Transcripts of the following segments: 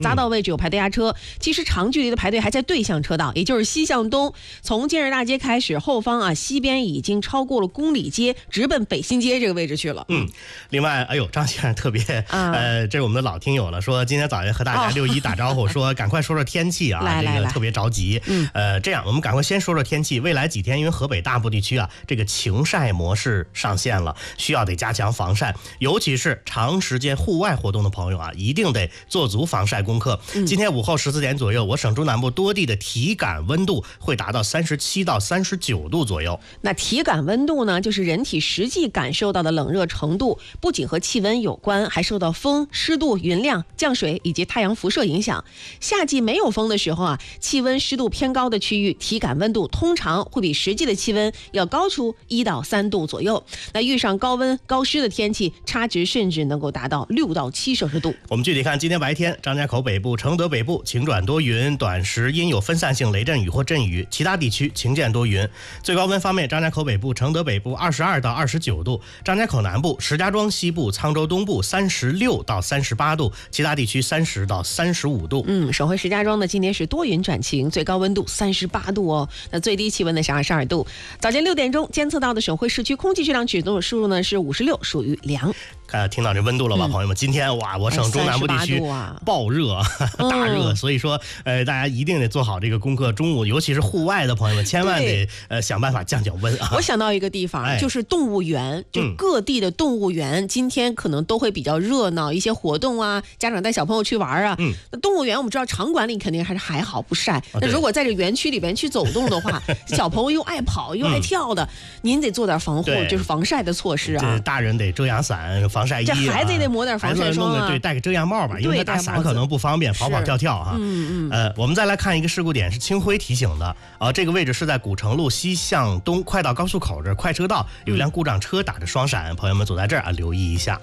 匝道位置有排队压车，其实长距离的排队还在对向车道，也就是西向东，从建设大街开始，后方西边已经超过了公里街，直奔北新街这个位置去了。 另外，张先生特别这是我们的老听友了，说今天早上和大家6·1打招呼，说赶快说说天气啊，这个特别着急。这样我们赶快先说说天气。未来几天，因为河北大部地区这个晴晒模式上线了，需要得加强防晒，尤其是长时间户外活动的朋友一定得做足防晒功课。今天午后14点左右，我省中南部多地的体感温度会达到37到39度左右。 那体感温度呢，就是人体实际感受到的冷热程度，不仅和气温有关，还受到风、湿度、云量、降水以及太阳辐射影响。夏季没有风的时候气温湿度偏高的区域，体感温度通常会比实际的气温要高出1到3度左右。那遇上高温高湿的天气，差值甚至能够达到6到7摄氏度。 我们具体看，今天白天，张家口北部、承德北部晴转多云，短时阴有分散性雷阵雨或阵雨，其他地区晴见多云。最高温方面，张家口北部、承德北部22到29度，张家口南部、石家庄西部、沧州东部36到38度，其他地区30到35度。 省会石家庄呢，今天是多云转晴，最高温度38度哦。那最低气温呢是22度。早间6点钟监测到的省会市区空气质量指数呢是56，属于良。 听到这温度了吧，朋友们？今天我省中南部地区暴热，大热，所以说大家一定得做好这个功课。中午尤其是户外的朋友们，千万得想办法降温啊。 我想到一个地方，就是动物园，就各地的动物园，今天可能都会比较热闹，一些活动家长带小朋友去玩那动物园我们知道场馆里肯定还好不晒，那如果在这园区里边去走动的话，小朋友又爱跑又爱跳的，您得做点防护，就是防晒的措施这大人得遮阳伞、防晒衣， 这孩子也得抹点防晒霜对，戴个遮阳帽吧，因为他打伞可能不方便，跑跑跳跳我们再来看一个事故点，是清辉提醒的这个位置是在古城路西向东快到高速口这快车道，有一辆故障车打着双闪，朋友们走在这儿留意一下。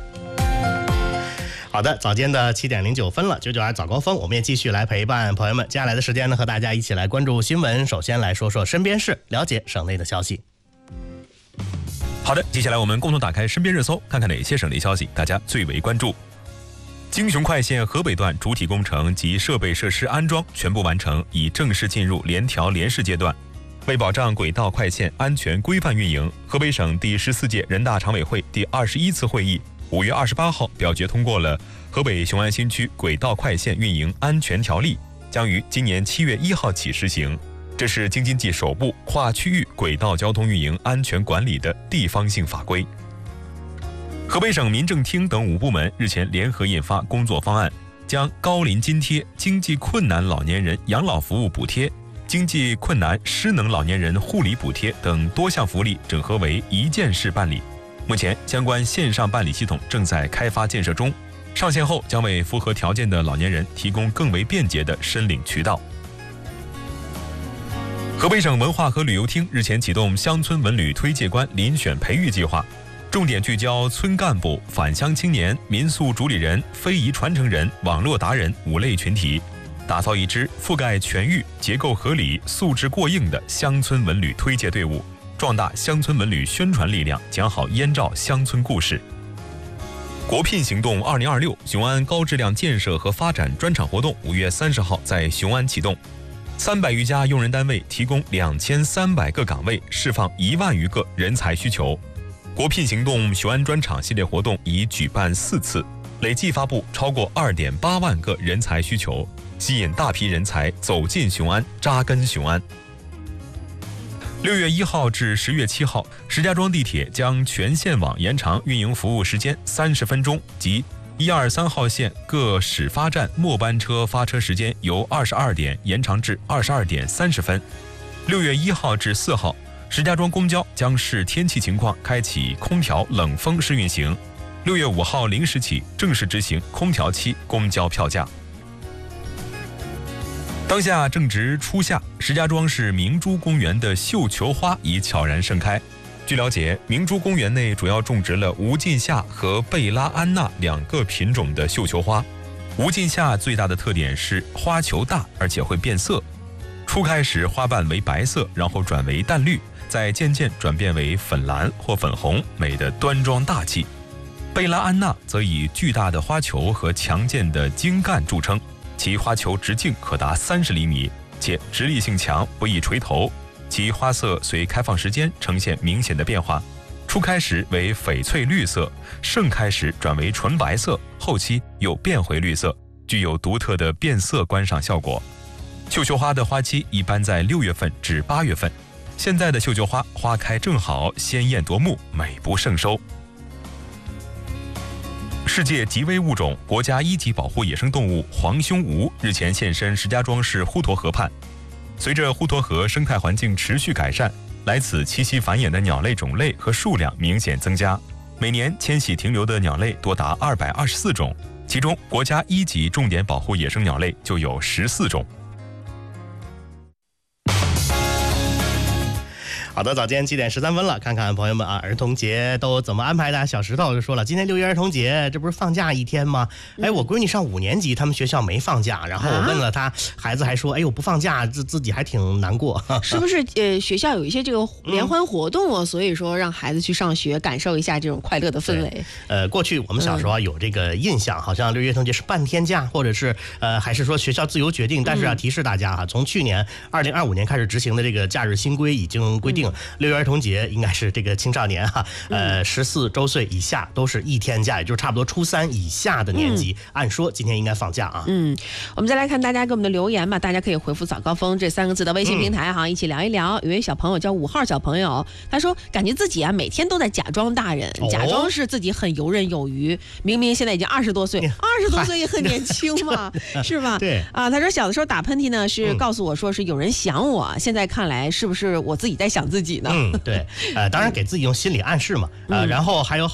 好的，早间的7点09分了，992早高峰，我们也继续来陪伴朋友们。接下来的时间呢，和大家一起来关注新闻。首先来说说身边事，了解省内的消息。 好的，接下来我们共同打开身边热搜，看看哪些省内消息大家最为关注。京雄快线河北段主体工程及设备设施安装全部完成，已正式进入联调联试阶段。为保障轨道快线安全规范运营，河北省第14届人大常委会第21次会议5月28号表决通过了《河北雄安新区轨道快线运营安全条例》，将于今年7月1号起实行。这是京津冀首部跨区域轨道交通运营安全管理的地方性法规。河北省民政厅等5部门日前联合印发工作方案，将高龄津贴、经济困难老年人养老服务补贴、经济困难失能老年人护理补贴等多项福利整合为一件式办理。目前相关线上办理系统正在开发建设中，上线后将为符合条件的老年人提供更为便捷的申领渠道。河北省文化和旅游厅日前启动乡村文旅推介官遴选培育计划，重点聚焦村干部、返乡青年、民宿主理人、非遗传承人、网络达人5类群体，打造一支覆盖全域、结构合理、素质过硬的乡村文旅推介队伍，壮大乡村文旅宣传力量，讲好燕赵乡村故事。国聘行动2026雄安高质量建设和发展专场活动5月30号在雄安启动，300余家用人单位提供2300个岗位，释放1万余个人才需求。国聘行动雄安专场系列活动已举办4次，累计发布超过2.8万个人才需求，吸引大批人才走进雄安，扎根雄安。6月1号至10月7号，石家庄地铁将全线网延长运营服务时间30分钟，即1、2、3号线各始发站末班车发车时间由22点延长至22点30分。6月1号至4号，石家庄公交将视天气情况开启空调冷风试运行。6月5号0时起正式执行空调期公交票价。当下正值初夏，石家庄市明珠公园的绣球花已悄然盛开。据了解，明珠公园内主要种植了无尽夏和贝拉安娜2个品种的绣球花。无尽夏最大的特点是花球大，而且会变色。初开时花瓣为白色，然后转为淡绿，再渐渐转变为粉蓝或粉红，美得端庄大气。贝拉安娜则以巨大的花球和强健的茎干著称， 其花球直径可达30厘米，且直立性强，不易垂头。其花色随开放时间呈现明显的变化，初开时为翡翠绿色，盛开时转为纯白色，后期又变回绿色，具有独特的变色观赏效果。绣球花的花期一般在6月份至8月份。现在的绣球花花开正好，鲜艳夺目，美不胜收。世界极危物种国家1级保护野生动物黄胸鹕日前现身石家庄市滹沱河畔。随着滹沱河生态环境持续改善，来此栖息繁衍的鸟类种类和数量明显增加，每年迁徙停留的鸟类多达224种，其中国家1级重点保护野生鸟类就有14种。 好的，早间7点13分了，看看朋友们啊，儿童节都怎么安排的？小石头就说了，今天6一儿童节，这不是放假一天吗？哎，我闺女上5年级，他们学校没放假，然后我问了她，孩子还说，哎，我不放假，自己还挺难过。 是不是学校有一些这个联欢活动啊？所以说让孩子去上学，感受一下这种快乐的氛围。 过去我们小时候有这个印象，好像6一儿童节是半天假，或者是还是说学校自由决定。但是啊，提示大家啊，从去年2025年开始执行的这个假日新规已经规定。6一儿童节应该是这个青少年14周岁以下都是1天假，也就是差不多初3以下的年级，按说今天应该放假啊。 我们再来看大家给我们的留言吧，大家可以回复早高峰这3个字的微信平台一起聊一聊。有位小朋友叫5号小朋友，他说感觉自己啊每天都在假装大人，假装是自己很游刃有余，明明现在已经20多岁，20多岁也很年轻嘛，是吧？ 对啊，他说小的时候打喷嚏呢是告诉我说是有人想我，现在看来是不是我自己在想自己呢？ 对，当然给自己用心理暗示嘛，然后还有